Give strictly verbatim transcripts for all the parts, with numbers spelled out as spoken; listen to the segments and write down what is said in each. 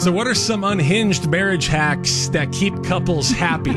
So what are some unhinged marriage hacks that keep couples happy?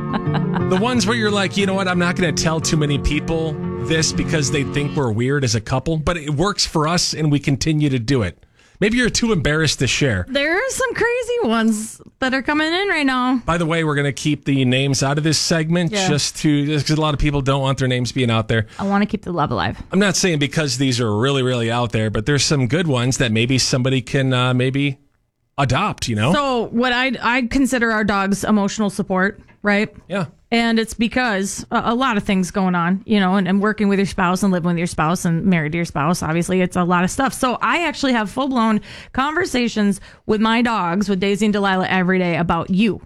The ones where you're like, you know what, I'm not going to tell too many people this because they think we're weird as a couple, but it works for us and we continue to do it. Maybe you're too embarrassed to share. There are some crazy ones that are coming in right now. By the way, we're going to keep the names out of this segment yeah. just to, just because a lot of people don't want their names being out there. I want to keep the love alive. I'm not saying because these are really, really out there, but there's some good ones that maybe somebody can uh, maybe adopt, you know? So what I I consider our dog's emotional support, right? Yeah. And it's because a, a lot of things going on, you know, and, and working with your spouse and living with your spouse and married to your spouse. Obviously, it's a lot of stuff. So I actually have full blown conversations with my dogs, with Daisy and Delilah, every day about you.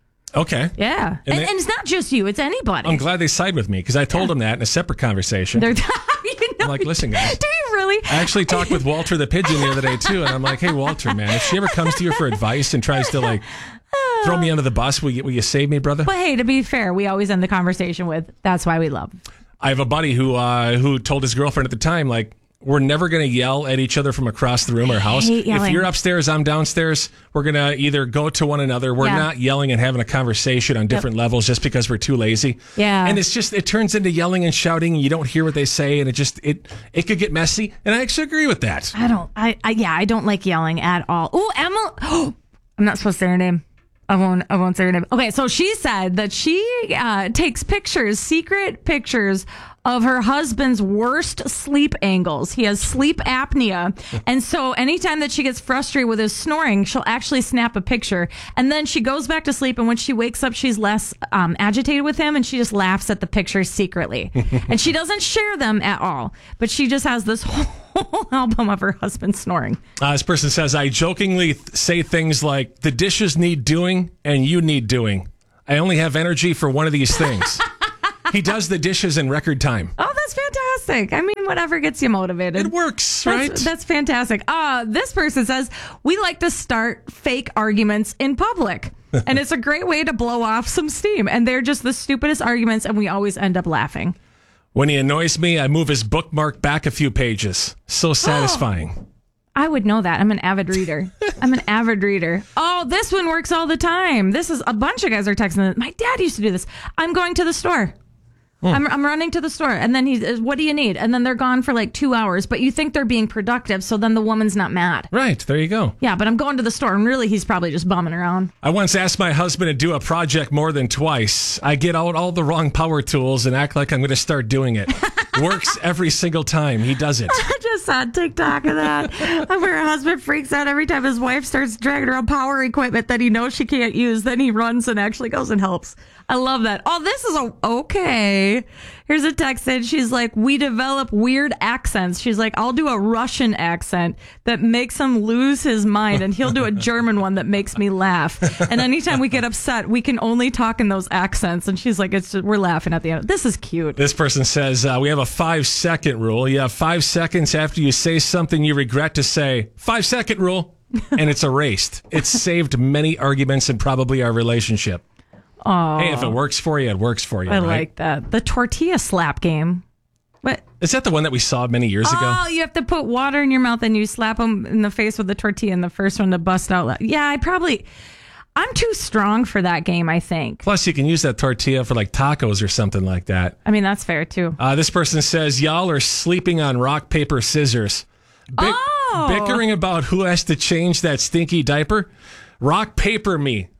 Okay. Yeah. And, And and, they- it's not just you, it's anybody. I'm glad they side with me because I told Yeah. them that in a separate conversation. They're, you know, I'm like, listen, guys. do you really? I actually talked with Walter the pigeon the other day, too, and I'm like, hey, Walter, man, if she ever comes to you for advice and tries to, like, throw me under the bus, will you, will you save me, brother? But hey, to be fair, we always end the conversation with, that's why we love. I have a buddy who uh, who told his girlfriend at the time, like, we're never going to yell at each other from across the room or house. hate yelling. If you're upstairs, I'm downstairs. We're going to either go to one another. We're Yeah. not yelling and having a conversation on different levels just because we're too lazy. Yeah. And it's just, it turns into yelling and shouting and you don't hear what they say. And it just, it, it could get messy. And I actually agree with that. I don't, I, I yeah, I don't like yelling at all. Ooh, Emma, oh, I'm not supposed to say her name. I won't, I won't say her name. Okay, so she said that she uh, takes pictures, secret pictures of her husband's worst sleep angles. He has sleep apnea. And so anytime that she gets frustrated with his snoring, she'll actually snap a picture. And then she goes back to sleep. And when she wakes up, she's less um, agitated with him. And she just laughs at the pictures secretly. And she doesn't share them at all. But she just has this whole album of her husband snoring. Uh, this person says, I jokingly th- say things like, the dishes need doing and you need doing. I only have energy for one of these things. He does the dishes in record time. Oh, that's fantastic. I mean, whatever gets you motivated. It works, right? That's, that's fantastic. Uh, this person says, we like to start fake arguments in public. And it's a great way to blow off some steam. And they're just the stupidest arguments, and we always end up laughing. When he annoys me, I move his bookmark back a few pages. So satisfying. I would know that. I'm an avid reader. I'm an avid reader. Oh, this one works all the time. This is a bunch of guys are texting. My dad used to do this. I'm going to the store. Hmm. I'm, I'm running to the store. And then he says, what do you need? And then they're gone for like two hours. But you think they're being productive. So then the woman's not mad. Right. There you go. Yeah, but I'm going to the store. And really, he's probably just bumming around. I once asked my husband to do a project more than twice. I get out all the wrong power tools and act like I'm going to start doing it. Works every single time. He does it. I just saw a TikTok of that where her husband freaks out every time his wife starts dragging around power equipment that he knows she can't use. Then he runs and actually goes and helps. I love that. Oh, this is a, okay. Here's a text that she's like, we develop weird accents. She's like, I'll do a Russian accent that makes him lose his mind, and he'll do a German one that makes me laugh. And anytime we get upset, we can only talk in those accents. And she's like, it's just, we're laughing at the end. This is cute. This person says, uh, we have a five second rule. You have five seconds after you say something you regret to say. Five second rule. And it's erased. It's saved many arguments and probably our relationship. Oh, hey, if it works for you, it works for you. I right? like that. The tortilla slap game. What? Is that the one that we saw many years ago? Oh, you have to put water in your mouth and you slap them in the face with the tortilla, and the first one to bust out loud. Yeah, I probably, I'm too strong for that game, I think. Plus, you can use that tortilla for like tacos or something like that. I mean, that's fair too. Uh, this person says, y'all are sleeping on rock, paper, scissors. Bick- Oh! Bickering about who has to change that stinky diaper. Rock, paper me.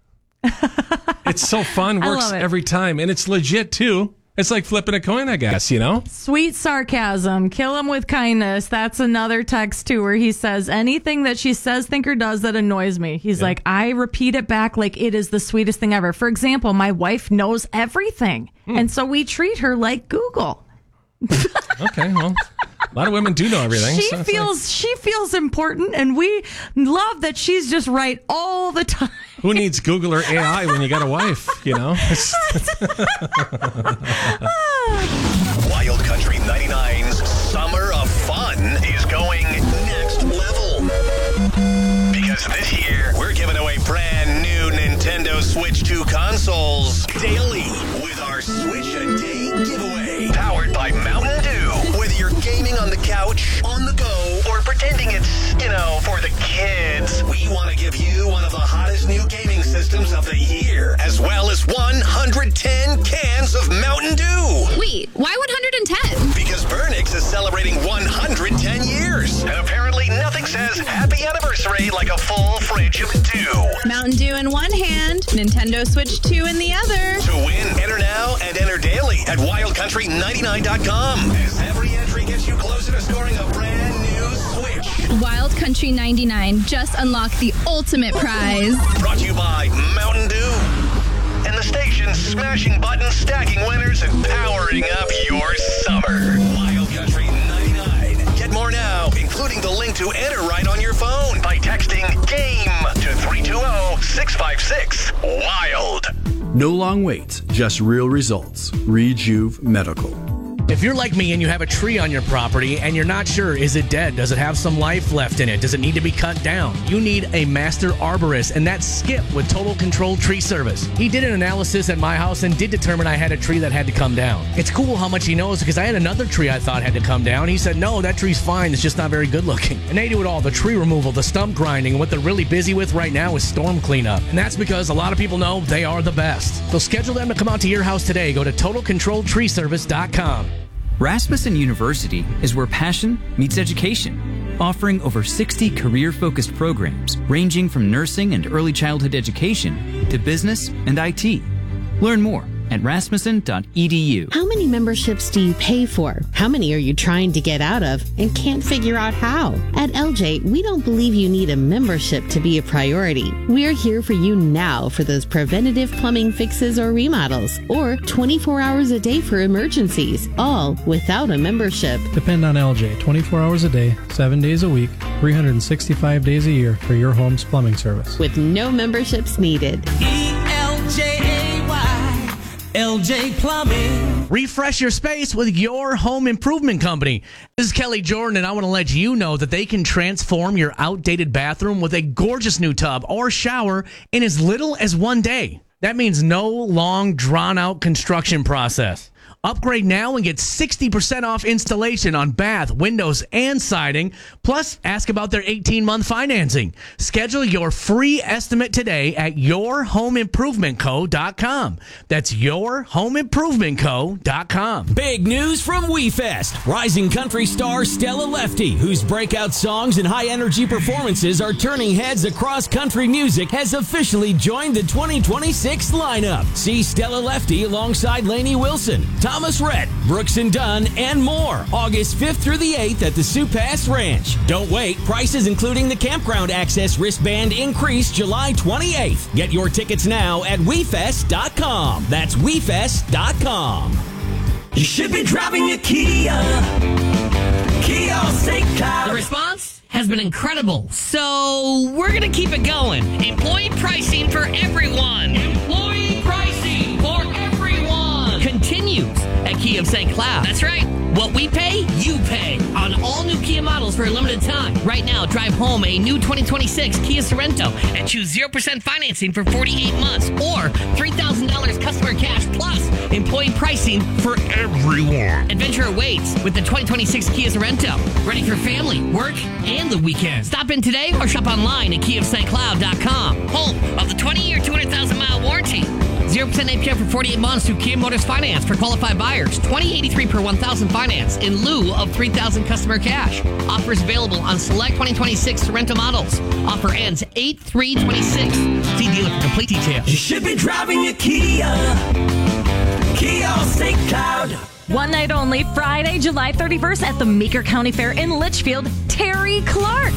It's so fun. I Works love it. every time. And it's legit, too. It's like flipping a coin, I guess, you know? Sweet sarcasm. Kill him with kindness. That's another text too, where he says, anything that she says, think, or does that annoys me. He's Yeah. like, I repeat it back like it is the sweetest thing ever. For example, my wife knows everything. Hmm. And so we treat her like Google. Okay, well, a lot of women do know everything. She so it's feels like, she feels important, and we love that she's just right all the time. who needs Google or A I when you got a wife, you know? Wild Country ninety-nine's Summer of Fun is going next level. Because this year, we're giving away brand new Nintendo Switch two consoles daily with our Switch a Day giveaway. Powered by Mountain Dew. Whether you're gaming on the couch, on the go, or pretending it's, you know, for the kids, we we want to give you one of the hottest new gaming systems of the year, as well as one hundred ten cans of Mountain Dew. Wait, why one hundred ten? Because Burnix is celebrating one hundred ten years. And apparently nothing says happy anniversary like a full fridge of dew. Mountain Dew in one hand, Nintendo Switch two in the other. To win, enter now and enter daily at wild country ninety-nine dot com. As every entry gets you closer to scoring a brand new Switch. Wild Country ninety-nine just unlocked the ultimate prize. Brought to you by Mountain Dew. And the station smashing buttons, stacking winners, and powering up your summer. Wild Country ninety-nine. Get more now, including the link to enter right on your phone by texting GAME to three two zero, six five six, WILD. No long waits, just real results. Rejuve Medical. If you're like me and you have a tree on your property and you're not sure, is it dead? Does it have some life left in it? Does it need to be cut down? You need a master arborist, and that's Skip with Total Control Tree Service. He did an analysis at my house and did determine I had a tree that had to come down. It's cool how much he knows because I had another tree I thought had to come down. He said, no, that tree's fine. It's just not very good looking. And they do it all, the tree removal, the stump grinding, and what they're really busy with right now is storm cleanup. And that's because a lot of people know they are the best. So schedule them to come out to your house today. Go to total control tree service dot com. Rasmussen University is where passion meets education, offering over sixty career-focused programs ranging from nursing and early childhood education to business and I T. Learn more at rasmussen dot e d u. How many memberships do you pay for? How many are you trying to get out of and can't figure out how? At L J, we don't believe you need a membership to be a priority. We're here for you now for those preventative plumbing fixes or remodels, or twenty-four hours a day for emergencies, all without a membership. Depend on L J twenty-four hours a day, seven days a week, three hundred sixty-five days a year for your home's plumbing service. With no memberships needed. E L J A Y L J Plumbing. Refresh your space with your home improvement company. This is Kelly Jordan, and I want to let you know that they can transform your outdated bathroom with a gorgeous new tub or shower in as little as one day. That means no long, drawn-out construction process. Upgrade now and get sixty percent off installation on bath, windows, and siding. Plus, ask about their eighteen-month financing. Schedule your free estimate today at your home improvement co dot com. That's your home improvement co dot com. Big news from WeFest. Rising country star Stella Lefty, whose breakout songs and high-energy performances are turning heads across country music, has officially joined the twenty twenty-six lineup. See Stella Lefty alongside Lainey Wilson, Thomas Rhett, Brooks and Dunn, and more. August fifth through the eighth at the Sioux Pass Ranch. Don't wait. Prices including the campground access wristband increase July twenty-eighth. Get your tickets now at we fest dot com. That's we fest dot com. You should be driving a Kia. Kia Saint Cloud. The response has been incredible. So we're going to keep it going. Employee pricing for everyone. Employee pricing for everyone. Continues at Kia of Saint Cloud. That's right. What we pay, you pay on all new Kia models for a limited time. Right now, drive home a new twenty twenty-six Kia Sorento and choose zero percent financing for forty-eight months or three thousand dollars customer cash plus employee pricing for everyone. Adventure awaits with the twenty twenty-six Kia Sorento. Ready for family, work, and the weekend. Stop in today or shop online at kia of st cloud dot com. Home of the twenty-year, two hundred thousand mile warranty. zero percent A P R for forty-eight months through Kia Motors Finance for qualified buyers. twenty eighty-three per one thousand finance in lieu of three thousand customer cash. Offers available on select twenty twenty-six Sorento models. Offer ends eight three twenty-six. See dealer for complete details. You should be driving a Kia. Kia Saint Cloud. One night only, Friday, July thirty-first at the Meeker County Fair in Litchfield, Terry Clark.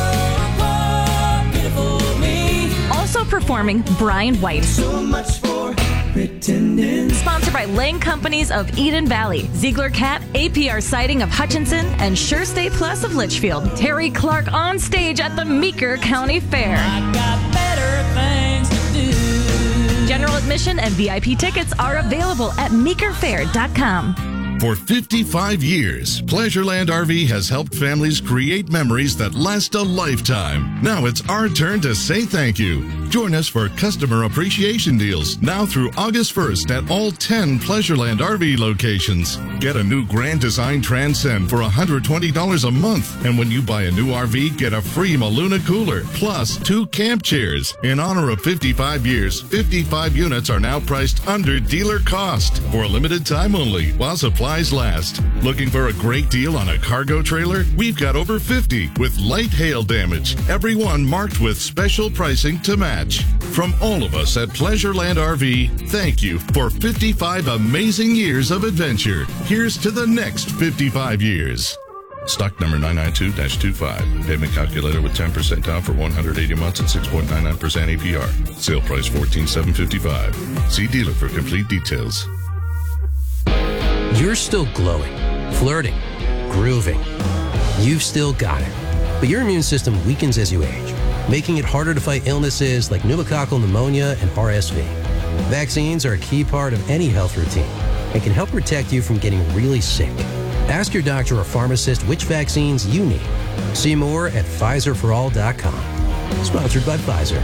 Also performing Brian White. So much for pretending. Sponsored by Lang Companies of Eden Valley, Ziegler Cat, A P R Siding of Hutchinson, and Sure Stay Plus of Litchfield. Terry Clark on stage at the Meeker County Fair. I got better things to do. General admission and V I P tickets are available at meeker fair dot com. For fifty-five years, Pleasureland R V has helped families create memories that last a lifetime. Now it's our turn to say thank you. Join us for customer appreciation deals now through August first at all ten Pleasureland R V locations. Get a new Grand Design Transcend for one hundred twenty dollars a month. And when you buy a new R V, get a free Maluna cooler plus two camp chairs. In honor of fifty-five years, fifty-five units are now priced under dealer cost for a limited time only while supplies last. Looking for a great deal on a cargo trailer? We've got over fifty with light hail damage. Every one marked with special pricing to match. From all of us at Pleasureland R V, thank you for fifty-five amazing years of adventure. Here's to the next fifty-five years. Stock number nine nine two dash two five. Payment calculator with ten percent down for one hundred eighty months at six point nine nine percent A P R. Sale price fourteen thousand seven hundred fifty-five dollars. See dealer for complete details. You're still glowing, flirting, grooving. You've still got it. But your immune system weakens as you age, making it harder to fight illnesses like pneumococcal pneumonia and R S V. Vaccines are a key part of any health routine and can help protect you from getting really sick. Ask your doctor or pharmacist which vaccines you need. See more at Pfizer for all dot com. Sponsored by Pfizer.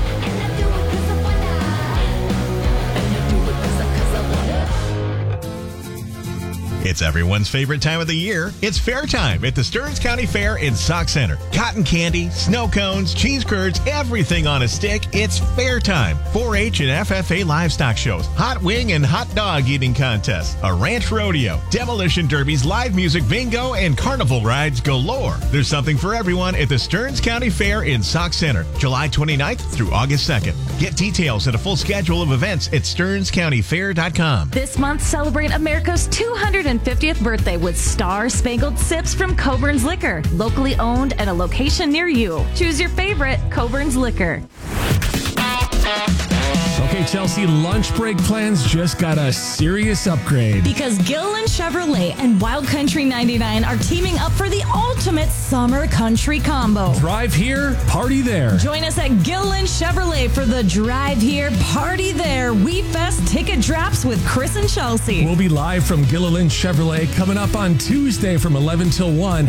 It's everyone's favorite time of the year. It's fair time at the Stearns County Fair in Sauk Center. Cotton candy, snow cones, cheese curds, everything on a stick. It's fair time. four H and F F A livestock shows, hot wing and hot dog eating contests, a ranch rodeo, demolition derbies, live music, bingo, and carnival rides galore. There's something for everyone at the Stearns County Fair in Sauk Center, July twenty-ninth through August second. Get details and a full schedule of events at stearns county fair dot com. This month, celebrate America's two hundred fiftieth birthday with Star Spangled Sips from Coburn's Liquor, locally owned at a location near you. Choose your favorite Coburn's Liquor. Okay, Chelsea, lunch break plans just got a serious upgrade. Because Gilliland Chevrolet and Wild Country ninety-nine are teaming up for the ultimate summer country combo. Drive here, party there. Join us at Gilliland Chevrolet for the Drive Here, Party There We Fest ticket drops with Chris and Chelsea. We'll be live from Gilliland Chevrolet coming up on Tuesday from eleven till one.